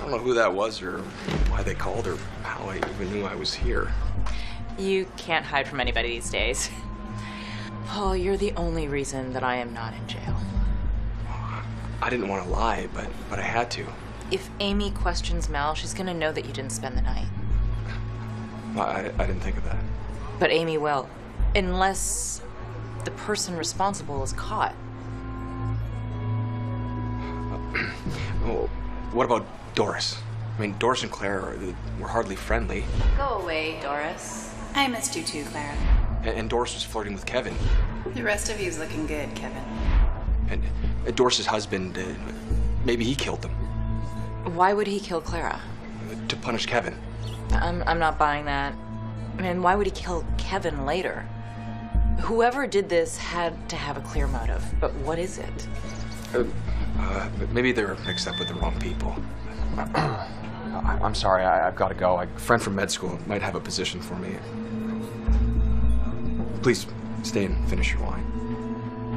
don't know who that was or why they called or how I even knew I was here. You can't hide from anybody these days. Paul, you're the only reason that I am not in jail. I didn't want to lie, but I had to. If Amy questions Mel, she's gonna know that you didn't spend the night. Well, I didn't think of that. But Amy will, unless the person responsible is caught. Well, what about Doris? I mean, Doris and Clara were hardly friendly. Go away, Doris. I missed you too, Clara. And Doris was flirting with Kevin. The rest of you's looking good, Kevin. And Doris's husband, maybe he killed them. Why would he kill Clara? To punish Kevin. I'm not buying that. I mean, why would he kill Kevin later? Whoever did this had to have a clear motive, but what is it? Maybe they're mixed up with the wrong people. I'm sorry, I've got to go. A friend from med school might have a position for me. Please stay and finish your wine.